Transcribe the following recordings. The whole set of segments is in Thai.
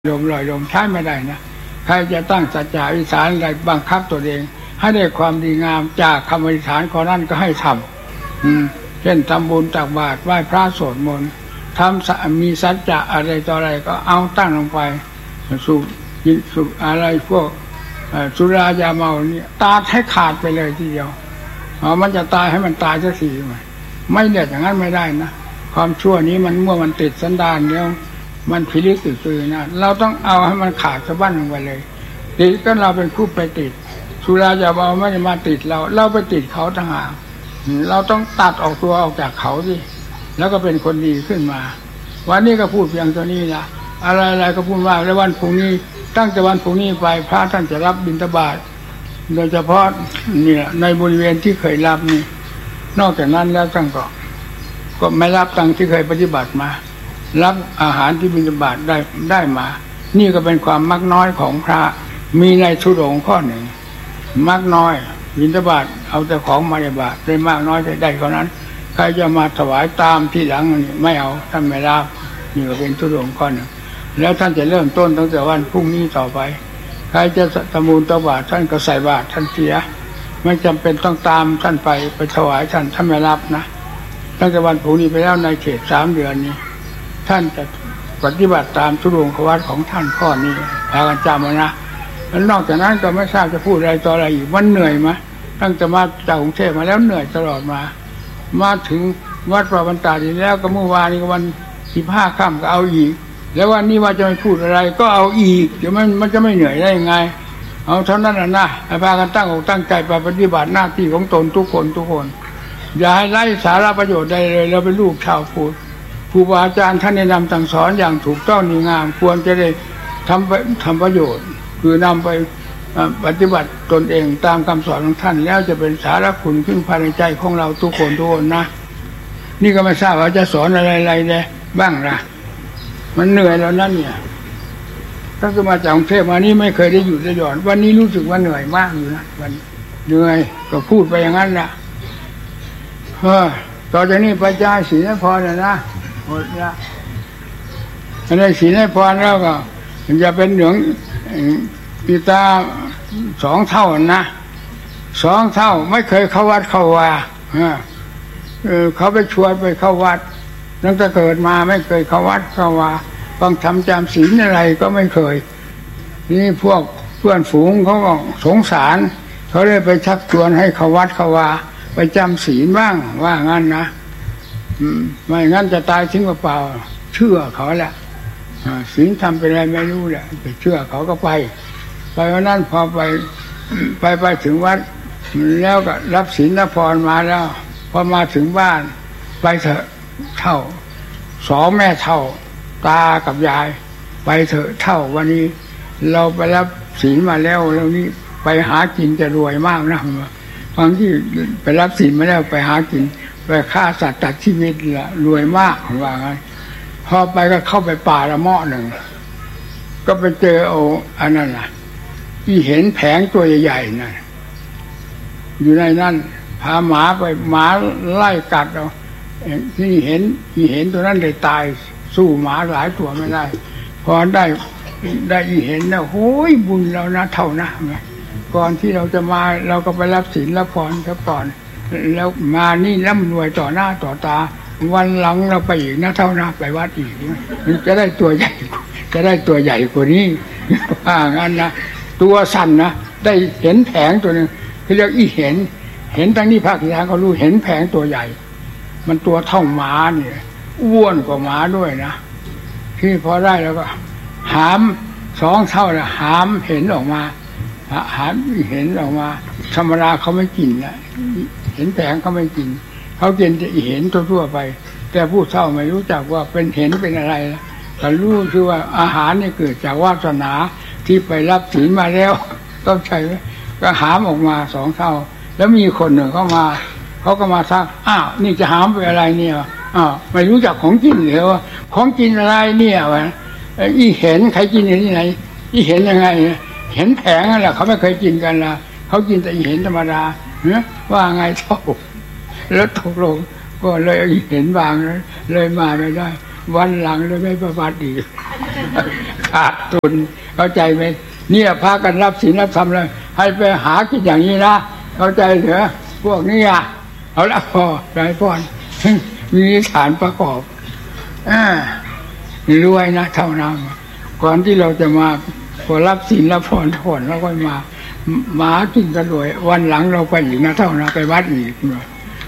ลอยลมใช้ไม่ได้นะใครจะตั้งสัจจะอธิษฐานอะไรบังคับตัวเองให้ได้ความดีงามจากคำอธิษฐานข้อนั้นก็ให้ทำเช่นทำบุญตักบาตรไหว้พระสวดมนต์ทำมีสัจจะอะไรต่ออะไรก็เอาตั้งลงไปสูบอะไรพวกสุรายาเมาเนี่ยตาให้ขาดไปเลยทีเดียวมันจะตายให้มันตายสักทีไม่เด็ดอย่างนั้นไม่ได้นะความชั่วนี้มันเมื่อมันติดสันดานแล้วมันพิลึกตื่นนะเราต้องเอาให้มันขาดสะบั้นลงไปเลยติดก็เราเป็นผู้ไปติดสุรายาเมาไม่ได้มาติดเราไปติดเขาต่างหากเราต้องตัดออกตัวออกจากเขาสิแล้วก็เป็นคนดีขึ้นมาวันนี้ก็พูดเพียงตัวนี้นะอะไรก็พูดว่าแล้ววันพรุ่งนี้ตั้งแต่วันพรุ่งนี้ไปพระท่านจะรับบิณฑบาตโดยเฉพาะเนี่ยในบริเวณที่เคยรับนี่นอกจากนั้นแล้วท่านก็ไม่รับตังที่เคยปฏิบัติมารับอาหารที่บิณฑบาตได้มานี่ก็เป็นความมักน้อยของพระมีในธุดงค์ข้อหนึ่งมักน้อยบิณฑบาตเอาแต่ของมาในบาตรได้มากน้อยได้เท่านั้นใครจะมาถวายตามที่หลังนี่ไม่เอาท่านไม่รับนี่ก็เป็นธุดงค์ข้อหนึ่งแล้วท่านจะเริ่มต้นตั้งแต่วันพรุ่งนี้ต่อไปใครจะทำบุญตักบาตรท่านก็ใส่บาตรท่านเสียไม่จำเป็นต้องตามท่านไปถวายท่านไม่รับนะตั้งแต่วันพรุ่งนี้ไปแล้วในเขต3 เดือนนี้ท่านจะปฏิบัติตามธุดงค์วัดของท่านข้อนี้พากันจำไว้นะแล้วนอกจากนั้นก็ไม่ทราบจะพูดอะไรต่ออะไรอีกวันเหนื่อยไหมตั้งแต่มาจากกรุงเทพมาแล้วเหนื่อยตลอดมาถึงวัดพระบรรดาดีแล้วก็เมื่อวานนี้วัน15 ค่ำก็เอาอีกแล้ววันนี้ว่าจะไม่พูดอะไรก็เอาอีกเดี๋ยวมันจะไม่เหนื่อยได้ยังไงเอาเท่านั้นนะให้พากันตั้งอกตั้งใจไปปฏิบัติหน้าที่ของตนทุกคนอย่าให้ไร้สาระประโยชน์ใดเลยเราเป็นลูกชาวพุทธครูบาอาจารย์ท่านแนะนำสั่งสอนอย่างถูกต้องดีงามควรจะได้ทำประโยชน์คือนำไปปฏิบัติตนเองตามคำสอนของท่านแล้วจะเป็นสาระคุณขึ้นภายในใจของเราทุกคนนะนี่ก็ไม่ทราบว่าจะสอนอะไรเลยบ้างล่ะมันเหนื่อยแล้วนั่นเนี่ยถ้าจะมาจากกรุงเทพมานี่ไม่เคยได้หยุดได้หย่อนวันนี้รู้สึกว่าเหนื่อยมากอยู่นะวันเหนื่อยก็พูดไปอย่างนั้นแหละต่อจากนี้ไปจ่ายศีลให้พรนะหมดละอันนี้ศีลให้พรแล้วก็มันจะเป็นเหลืองปีตา2 เท่านะ2 เท่าไม่เคยเข้าวัดเข้าวาเขาไปชวนไปเข้าวัดตั้งแต่เกิดมาไม่เคยเข้าวัดเข้าวาต้องทำจำศีลอะไรก็ไม่เคยนี่พวกเพื่อนฝูงเขาก็สงสารเขาเลยไปชักชวนให้เข้าวัดเข้าวาไปจำศีลบ้างว่างั้นนะไม่งั้นจะตายทิ้งเปล่าเชื่อเขาแหละศีลทำเป็นอะไรไม่รู้แหละไปเชื่อเขาก็ไปวันนั้นพอไปถึงวัดแล้วก็รับศีลพรมาแล้วพอมาถึงบ้านไปเถอะเท่า2 แม่เท่าตากับยายไปเถอะเท่าวันนี้เราไปรับศีลมาแล้วนี่ไปหากินจะรวยมากนะบางที่ไปรับศีลมาแล้วไปหากินไปฆ่าสัตว์ตัดชีวิตละรวยมากว่างั้นพอไปก็เข้าไปป่าละเมาะหนึ่งก็ไปเจออันนั้นน่ะที่เห็นแผงตัวใหญ่ๆนั่นอยู่ในนั้นพาหมาไปหมาไล่กัดเอาที่เห็นตัวนั้นเลยตายสู้หมาหลายตัวไม่ได้พอได้เห็นนะโอ้ยบุญเรานะเท่านะก่อนที่เราจะมาเราก็ไปรับศีลรับพรซะก่อนแล้วมานี่ร่ำรวยต่อหน้าต่อตาวันหลังเราไปอีกนะเท่านะไปวัดอีกจะได้ตัวใหญ่กว่านี้ว่างั้นนะตัวสั้นนะได้เห็นแผงตัวนึงเขาเรียกเห็นตั้งนี้ภาคอีสานเขารู้เห็นแผงตัวใหญ่มันตัวเท่าหมาเนี่ยอ้วนกว่าหมาด้วยนะที่พอได้แล้วก็หาม2 เท่านะหามเห็นออกมาเห็นออกมาธรรมดาเขาไม่กินนะเห็นแผงเขาไม่กินเขากินจะเห็นทั่วไปแต่ผู้เฒ่าไม่รู้จักว่าเป็นเห็นเป็นอะไรแต่รู้คือว่าอาหารนี่เกิดจากวาสนาที่ไปรับศีลมาแล้วต้องใช้ก็หามออกมา2 เท่าแล้วมีคนหนึ่งเขาก็มาซักนี่จะหามไปอะไรเนี่ยไม่รู้จักของกินเหรอของกินอะไรเนี่ยวะเห็นใครกินอย่างที่ไหนเห็นยังไงเห็นแผงนั่นแหละเขาไม่เคยกินกันละเขากินแต่เห็นธรรมดาว่าไงเท่าแล้วตกลงก็เลยเห็นบางเลยมาไม่ได้วันหลังเลยไม่ประวัติอีกขาดทุนเข้าใจไหมเนี่ยพากันรับศีลรับธรรมเลยให้ไปหากินอย่างนี้นะเข้าใจเหรอพวกนี้อ่ะเอาละพอได้พรมีฐานประกอบรวยนะเท่านั้นก่อนที่เราจะมาพอรับศีลรับพรถอนแล้วก็มากินกันรวยวันหลังเราไปอีกนะเท่านั้นไปวัดอีกนะ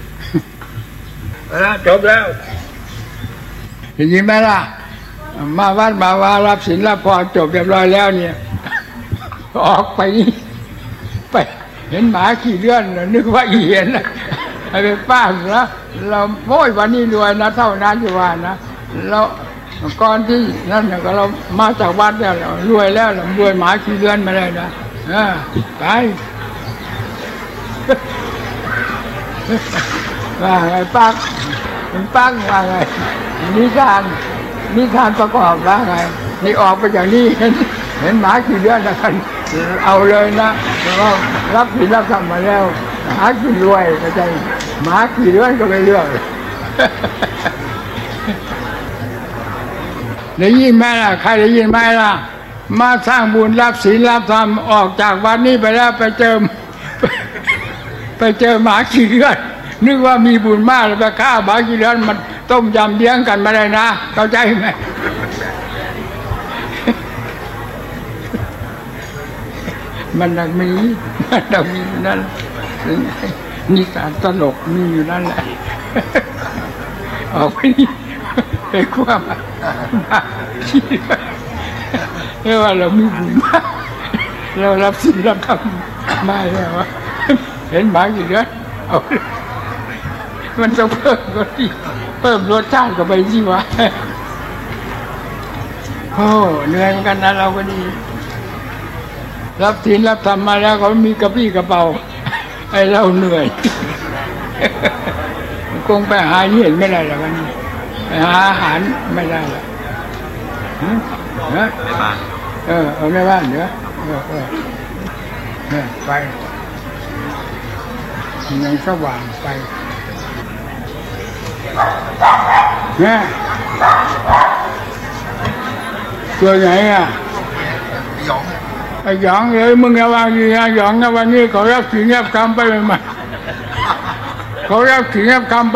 จบแล้วเห็นไหมล่ะมาวัดมาว่ารับศีลรับพรจบเรียบร้อยแล้วเนี่ยออกไปเห็นหมาขี่เลื่อนนึกว่าอีเห็นนะไปป้านะเราโม้ยวันนี้รวยนะเท่านั้นจะว่านะเราก่อนที่นั่นก็เรามาจากวัดแล้วรวยแล้วรวยหมาขี่เลื่อนมาเลยนะไปว่าไงปักว่าไงนิทานประกอบว่าไงนี่ออกไปจากนี้เห็นหมาขี่เลื่อนนะกันเอาเลยนะแล้วรับศีลรับธรรมมาแล้วหากินรวยเข้าใจหมาขี่เลื่อนก็ไม่เลือกได้ยินไหมล่ะใครได้ยินไหมล่ะมาสร้างบุญรับศีลรับธรรมออกจากวันนี้ไปแล้วไปเจอหมาขี่เลื่อนนึกว่ามีบุญมากแล้วไปฆ่าหมาขี่เลื่อนมันต้มยำเลี้ยงกันมาได้นะเข้าใจไหมมันดังมีนั่นนี่การตลกมีอยู่นั่นแหละออกไปนี่ไปคว้ามาเรียกว่าเรามีบุญมากเรารับศีลรับธรรมมาแล้วเห็นหมาอยู่ด้วยเอามันจะเพิ่มรสชาติกับไปสิวะโอ้เหนื่อยเหมือนกันนะเราก็ดีรับศีลรับธรรมมาแล้วเขามีกระปี้กระเป๋าให้เราเหนื่อยคงไปหาเห็นไม่ได้หรอกกันไปหาอาหารไม่ได้หรอกเอาในบ้านเดี๋ยวไปยังสว่างไปเนี่ยตัวไหนอ่ะไอ้หยองเลยมึงระวังดีนะหยองนะวันนี้เขารับศีลรับธรรมไปใหม่เขารับศีลรับธรรม